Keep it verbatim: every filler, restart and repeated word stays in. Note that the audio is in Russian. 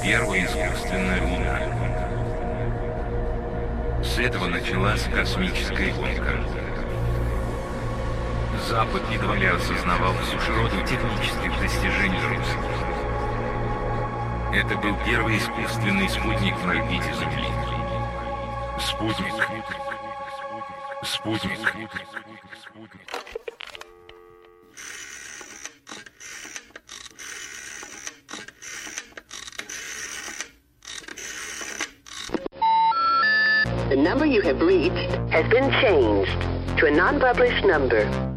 первая искусственная луна. С этого началась космическая гонка. Запад едва ли осознавал всю широту технических достижений русских. Это был первый искусственный спутник на орбите Земли. Спутник. Спутник. The number you have reached has been changed to a non-published number.